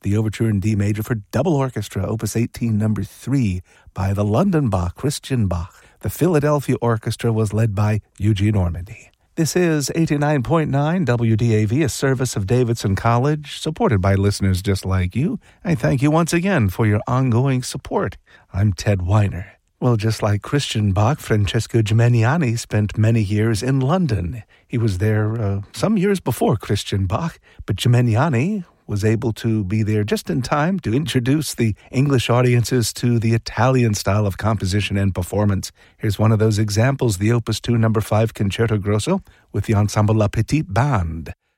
the Overture in D major for double orchestra, Opus 18, number 3, by the London Bach, Christian Bach. The Philadelphia Orchestra was led by Eugene Ormandy. This is 89.9 WDAV, a service of Davidson College, supported by listeners just like you. I thank you once again for your ongoing support. I'm Ted Weiner. Well, just like Christian Bach, Francesco Geminiani spent many years in London. He was there some years before Christian Bach, but Geminiani was able to be there just in time to introduce the English audiences to the Italian style of composition and performance. Here's one of those examples, the Opus 2 number 5 Concerto Grosso with the ensemble La Petite Bande.